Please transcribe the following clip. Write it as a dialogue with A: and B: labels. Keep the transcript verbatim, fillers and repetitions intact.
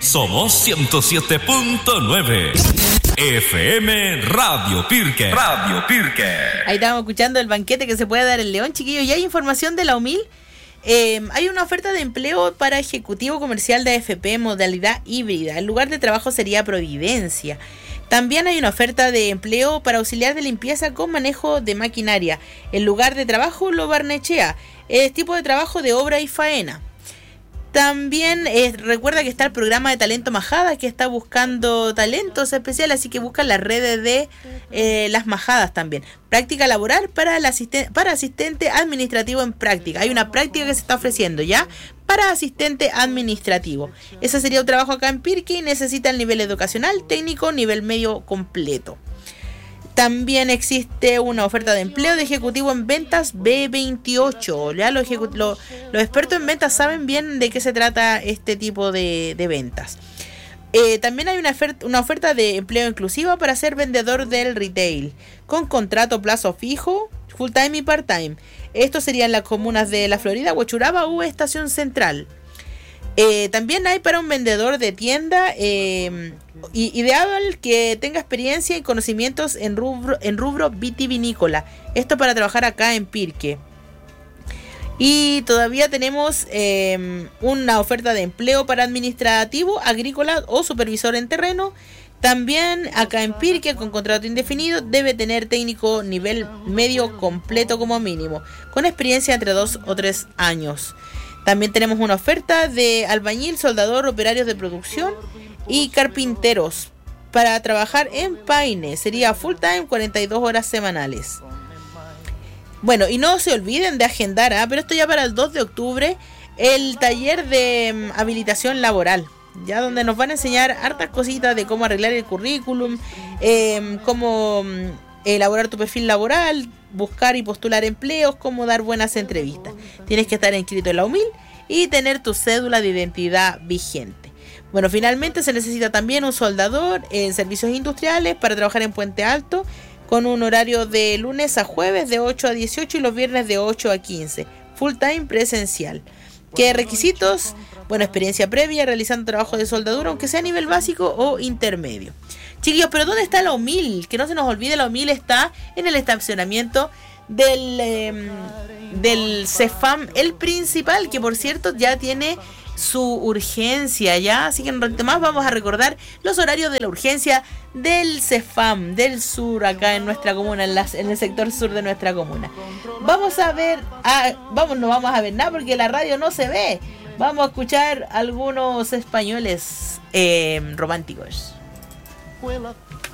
A: Somos ciento siete punto nueve. F M Radio Pirque. Radio Pirque.
B: Ahí estamos escuchando el banquete que se puede dar el León, chiquillos. Y hay información de la U M I L. Eh, hay una oferta de empleo para ejecutivo comercial de A F P modalidad híbrida. El lugar de trabajo sería Providencia. También hay una oferta de empleo para auxiliar de limpieza con manejo de maquinaria. El lugar de trabajo Lo Barnechea. Es tipo de trabajo de obra y faena. También eh, recuerda que está el programa de Talento Majada, que está buscando talentos especiales, así que buscan las redes de eh, las Majadas también. Práctica laboral para, el asisten- para asistente administrativo en práctica. Hay una práctica que se está ofreciendo ya para asistente administrativo. Ese sería un trabajo acá en Pirque y necesita el nivel educacional, técnico, nivel medio completo. También existe una oferta de empleo de ejecutivo en ventas B veintiocho. Ya los, ejecu- lo, los expertos en ventas saben bien de qué se trata este tipo de, de ventas. Eh, también hay una oferta, una oferta de empleo inclusiva para ser vendedor del retail, con contrato plazo fijo, full time y part time. Esto serían las comunas de La Florida, Huachuraba u Estación Central. Eh, también hay para un vendedor de tienda, eh, ideal que tenga experiencia y conocimientos en rubro, en rubro vitivinícola. Esto para trabajar acá en Pirque. Y todavía tenemos eh, una oferta de empleo para administrativo, agrícola o supervisor en terreno. También acá en Pirque, con contrato indefinido, debe tener técnico nivel medio completo como mínimo, con experiencia entre dos o tres años. También tenemos una oferta de albañil, soldador, operarios de producción y carpinteros para trabajar en Paine. Sería full time, cuarenta y dos horas semanales. Bueno, y no se olviden de agendar, ¿eh? Pero esto ya para el dos de octubre, el taller de um, habilitación laboral, ya donde nos van a enseñar hartas cositas de cómo arreglar el currículum, eh, cómo um, elaborar tu perfil laboral, buscar y postular empleos, cómo dar buenas entrevistas. Tienes que estar inscrito en la U M I L y tener tu cédula de identidad vigente. Bueno, finalmente se necesita también un soldador en servicios industriales para trabajar en Puente Alto, con un horario de lunes a jueves de ocho a dieciocho y los viernes de ocho a quince, full time presencial. ¿Qué requisitos? Bueno, experiencia previa realizando trabajo de soldadura, aunque sea a nivel básico o intermedio. Chiquillos, pero ¿dónde está la U M I L? Que no se nos olvide, la U M I L está en el estacionamiento del, eh, del Cefam, el principal, que por cierto ya tiene su urgencia ya, así que en un ratito más vamos a recordar los horarios de la urgencia del Cefam del sur acá en nuestra comuna, en, las, en el sector sur de nuestra comuna. Vamos a ver, a, vamos, no vamos a ver nada porque la radio no se ve. Vamos a escuchar algunos españoles eh, románticos.